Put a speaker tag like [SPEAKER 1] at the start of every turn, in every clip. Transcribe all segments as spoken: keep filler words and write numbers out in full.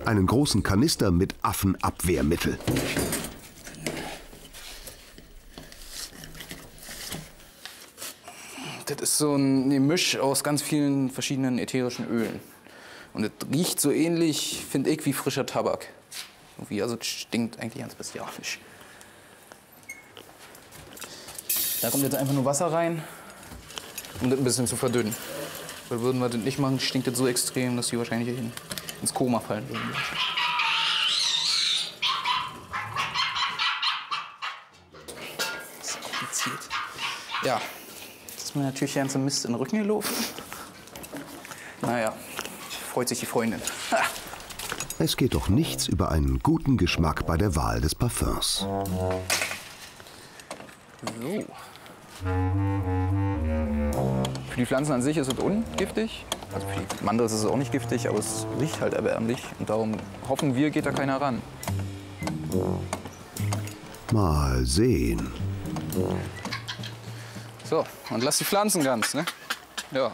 [SPEAKER 1] einen großen Kanister mit Affenabwehrmittel.
[SPEAKER 2] Das ist so ein Gemisch aus ganz vielen verschiedenen ätherischen Ölen. Und es riecht so ähnlich, finde ich, wie frischer Tabak. Irgendwie, also es stinkt eigentlich ganz bestialisch. Da kommt jetzt einfach nur Wasser rein, um das ein bisschen zu verdünnen. Weil würden wir das nicht machen, stinkt das so extrem, dass die wahrscheinlich in, ins Koma fallen würden. Das ist kompliziert. Ja, jetzt ist mir natürlich der ganze Mist in den Rücken gelaufen. Naja, freut sich die Freundin. Ha!
[SPEAKER 1] Es geht doch nichts über einen guten Geschmack bei der Wahl des Parfums.
[SPEAKER 2] So. Für die Pflanzen an sich ist es ungiftig. Also für die Mandel ist es auch nicht giftig, aber es riecht halt erbärmlich. Und darum hoffen wir, geht da keiner ran.
[SPEAKER 1] Mal sehen.
[SPEAKER 2] So, und lass die Pflanzen ganz, ne? Ja.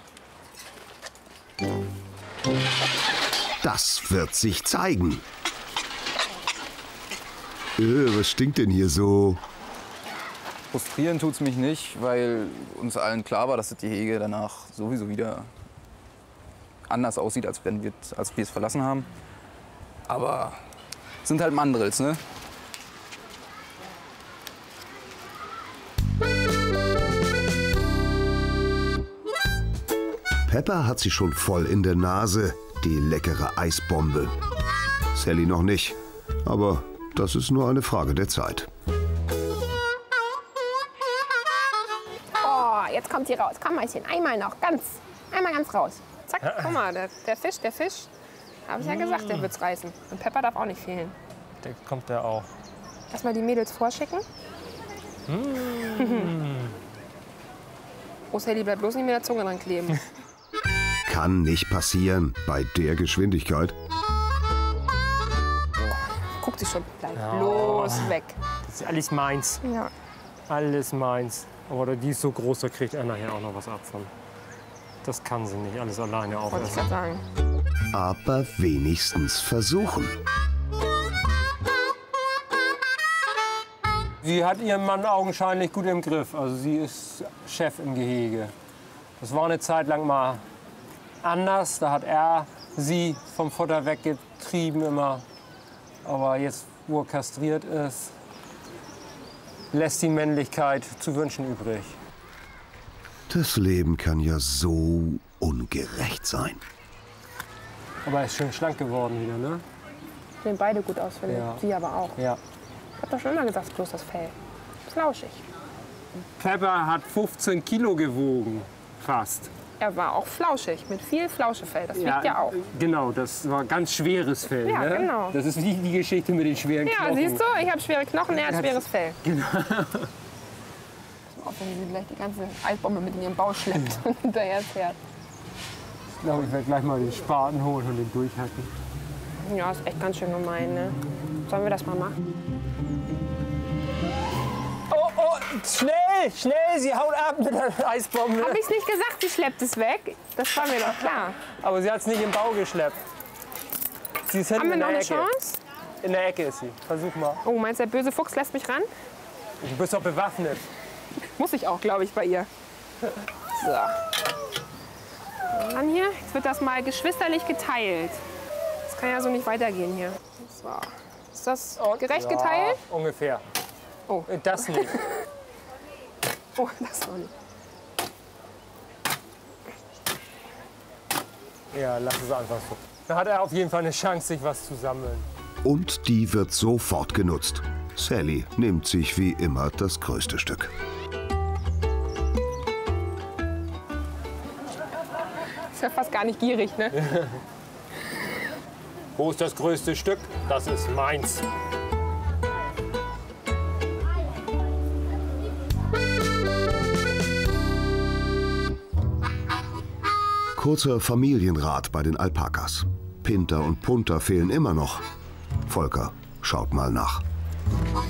[SPEAKER 1] Das wird sich zeigen. Äh, was stinkt denn hier so?
[SPEAKER 2] Frustrieren tut's mich nicht, weil uns allen klar war, dass das Gehege danach sowieso wieder anders aussieht, als wenn wir, als wir es verlassen haben. Aber es sind halt Mandrels, ne?
[SPEAKER 1] Pepper hat sie schon voll in der Nase, die leckere Eisbombe. Sally noch nicht, aber das ist nur eine Frage der Zeit.
[SPEAKER 3] Oh, jetzt kommt sie raus. Komm, Mäuschen, einmal noch, ganz, einmal ganz raus. Zack, guck mal, der, der Fisch, der Fisch. Habe ich ja gesagt, der wird's reißen. Und Pepper darf auch nicht fehlen.
[SPEAKER 4] Der kommt der auch.
[SPEAKER 3] Lass mal die Mädels vorschicken.
[SPEAKER 4] Mm.
[SPEAKER 3] Oh, Sally, bleib bloß nicht mit der Zunge dran kleben.
[SPEAKER 1] Kann nicht passieren bei der Geschwindigkeit.
[SPEAKER 3] Guckt sie schon, bleib
[SPEAKER 4] Ja.
[SPEAKER 3] bloß weg.
[SPEAKER 4] Das ist alles meins.
[SPEAKER 3] Ja.
[SPEAKER 4] Alles meins. Aber die ist so groß, da kriegt er nachher auch noch was ab von. Das kann sie nicht alles alleine
[SPEAKER 3] Wollte ich
[SPEAKER 4] aufessen.
[SPEAKER 3] gerade sagen.
[SPEAKER 1] Aber wenigstens versuchen.
[SPEAKER 4] Sie hat ihren Mann augenscheinlich gut im Griff. Also sie ist Chef im Gehege. Das war eine Zeit lang mal anders. Da hat er sie vom Futter weggetrieben immer. Aber jetzt, wo er kastriert ist, lässt die Männlichkeit zu wünschen übrig.
[SPEAKER 1] Das Leben kann ja so ungerecht sein.
[SPEAKER 4] Aber er ist schön schlank geworden wieder, ne?
[SPEAKER 3] Sehen beide gut aus, finde
[SPEAKER 4] Ja.
[SPEAKER 3] ich. Sie aber auch.
[SPEAKER 4] Ja.
[SPEAKER 3] Ich hab doch schon immer gesagt, bloß das Fell. Flauschig.
[SPEAKER 4] Pepper hat fünfzehn Kilo gewogen, fast.
[SPEAKER 3] Er war auch flauschig, mit viel Flauschefell. Das wiegt ja auch.
[SPEAKER 4] Genau, das war ganz schweres Fell.
[SPEAKER 3] Ja,
[SPEAKER 4] ne?
[SPEAKER 3] genau.
[SPEAKER 4] Das ist wie die Geschichte mit den schweren
[SPEAKER 3] Ja,
[SPEAKER 4] Knochen.
[SPEAKER 3] siehst du, ich habe schwere Knochen, er hat schweres Fell.
[SPEAKER 4] Genau.
[SPEAKER 3] Auch wenn sie gleich die ganze Eisbombe mit in ihren Bauch schleppt und hinterher fährt.
[SPEAKER 4] Ich glaube, ich werde gleich mal den Spaten holen und den durchhacken.
[SPEAKER 3] Ja, ist echt ganz schön gemein, ne? Sollen wir das mal machen?
[SPEAKER 4] Oh, oh, schnell, schnell, sie haut ab mit der Eisbombe.
[SPEAKER 3] Hab ich's nicht gesagt, sie schleppt es weg? Das war mir doch klar.
[SPEAKER 4] Aber sie hat es nicht im Bau geschleppt. Sie ist hinten
[SPEAKER 3] Haben wir
[SPEAKER 4] in
[SPEAKER 3] noch
[SPEAKER 4] der
[SPEAKER 3] eine
[SPEAKER 4] Ecke.
[SPEAKER 3] Chance?
[SPEAKER 4] In der Ecke ist sie. Versuch mal.
[SPEAKER 3] Oh, meinst du, der böse Fuchs lässt mich ran?
[SPEAKER 4] Du bist doch bewaffnet.
[SPEAKER 3] Muss ich auch, glaube ich, bei ihr. So. Ran hier. Jetzt wird das mal geschwisterlich geteilt. Das kann ja so nicht weitergehen hier. So. Ist das gerecht geteilt?
[SPEAKER 4] Ja, ungefähr.
[SPEAKER 3] Oh.
[SPEAKER 4] Das nicht.
[SPEAKER 3] Oh, das noch nicht.
[SPEAKER 4] Ja, lass es einfach so. Da hat er auf jeden Fall eine Chance, sich was zu sammeln.
[SPEAKER 1] Und die wird sofort genutzt. Sally nimmt sich wie immer das größte Stück.
[SPEAKER 3] Ist ja fast gar nicht gierig, ne?
[SPEAKER 4] Wo ist das größte Stück? Das ist meins.
[SPEAKER 1] Kurzer Familienrat bei den Alpakas. Pinter und Punter fehlen immer noch. Volker schaut mal nach.